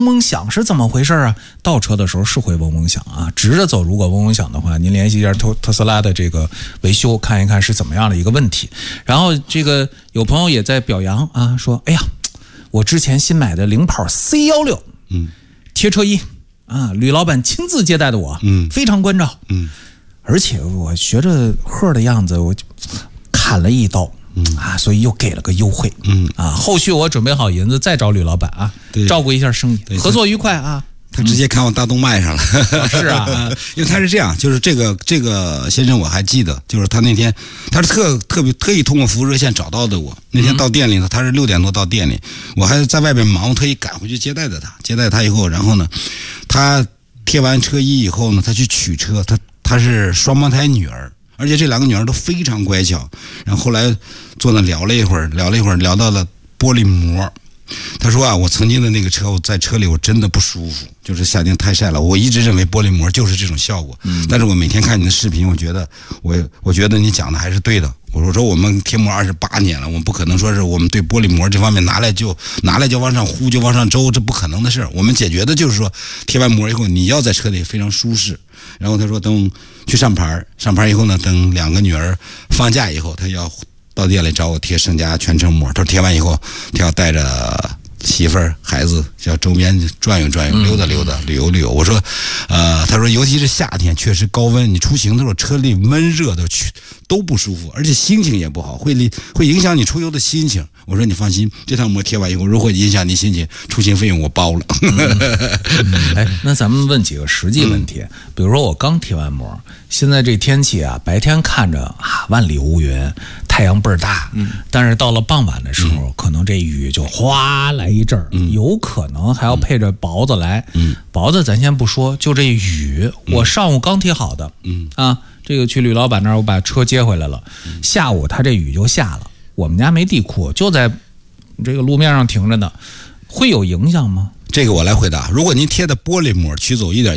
嗡响是怎么回事啊？倒车的时候是会嗡嗡响啊，直着走如果嗡嗡响的话，您联系一下特斯拉的这个维修，看一看是怎么样的一个问题。然后这个有朋友也在表扬啊，说哎呀，我之前新买的领跑 C16，贴车衣啊，吕老板亲自接待的我，非常关照，而且我学着贺的样子，我就砍了一刀。所以又给了个优惠，后续我准备好银子再找吕老板啊，照顾一下生意，合作愉快啊。 他直接看我大动脉上了， 是啊， 因为他是这样，就是这个先生我还记得，就是他那天他是特意通过服务热线找到的我，那天到店里头，他是6点多到店里，我还在外边忙，特意赶回去接待他以后，然后呢，他贴完车衣以后呢，他去取车，他是双胞胎女儿。而且这2个女儿都非常乖巧，然后后来坐那聊了一会儿，聊到了玻璃膜。他说啊，我曾经的那个车，我在车里我真的不舒服，就是夏天太晒了。我一直认为玻璃膜就是这种效果，但是我每天看你的视频，我觉得你讲的还是对的。我说我们贴膜28年了，我们不可能说是我们对玻璃膜这方面拿来就往上呼就往上周，这不可能的事。我们解决的就是说贴完膜以后你要在车里非常舒适。然后他说等去上牌以后呢，等2个女儿放假以后，他要到店里找我贴盛家全程膜。他说贴完以后他要带着媳妇儿孩子要周边转悠溜达旅游。我说他说尤其是夏天确实高温，你出行的时候车里闷热的都不舒服，而且心情也不好，会影响你出游的心情。我说你放心，这趟膜贴完以后如果影响你心情，出行费用我包了。 那咱们问几个实际问题，比如说我刚贴完膜，现在这天气啊，白天看着万里无云，太阳倍儿大，但是到了傍晚的时候，可能这雨就哗来一阵儿，有可能还要配着雹子来。雹子咱先不说，就这雨，我上午刚贴好的，这个去吕老板那儿我把车接回来了，下午他这雨就下了，我们家没地库，就在这个路面上停着呢，会有影响吗？ 这个我来回答。如果您贴的玻璃膜取走一点